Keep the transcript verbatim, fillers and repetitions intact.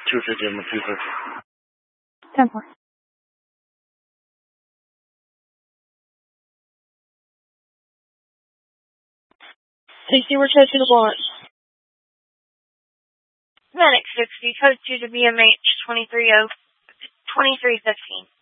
two fifty, I'm a two fifty. ten four. sixty, we're code to the bullet. Medic sixty, code two to B M H twenty-three oh, twenty-three fifteen.